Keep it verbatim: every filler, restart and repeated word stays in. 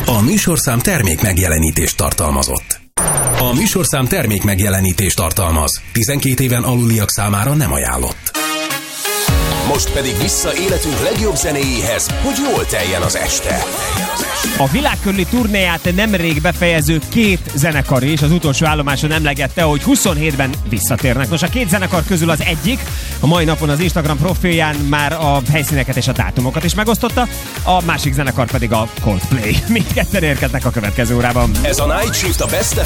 A műsorszám termék megjelenítést tartalmazott. A műsorszám termék megjelenítést tartalmaz. tizenkét éven aluliak számára nem ajánlott. Most pedig vissza életünk legjobb zenéjéhez, hogy jól teljen az este. A világ körüli turnéját nemrég befejező két zenekar is az utolsó állomáson emlegette, hogy huszonhétben visszatérnek. Nos, a két zenekar közül az egyik a mai napon az Instagram profilján már a helyszíneket és a dátumokat is megosztotta, a másik zenekar pedig a Coldplay. Mindketten érkeznek a következő órában. Ez a Night Shift a Best